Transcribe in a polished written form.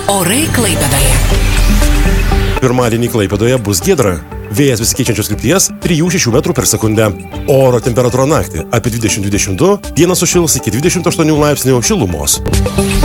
Orai Klaipėdoje. Pirmadienį Klaipėdoje bus giedra. Vėjas besikeičiančios krypties 3-6 metrų per sekundę. Oro temperatūra naktį apie 20-22, dieną sušils iki 28 laipsnių šilumos.